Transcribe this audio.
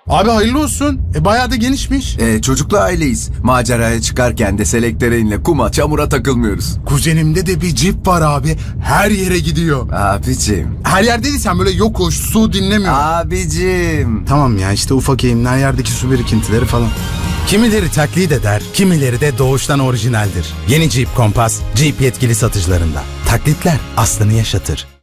Abi hayırlı olsun. Bayağı da genişmiş. Çocuklu aileyiz. Maceraya çıkarken de selektöreinle kuma çamura takılmıyoruz. Kuzenimde de bir Jeep var abi. Her yere gidiyor. Abicim. Her yerdeysen böyle yokuş, su dinlemiyor. Abicim. Tamam ya işte ufak eğimler, yerdeki su birikintileri falan. Kimileri taklit eder, kimileri de doğuştan orijinaldir. Yeni Jeep Compass, Jeep yetkili satıcılarında. Taklitler aslını yaşatır.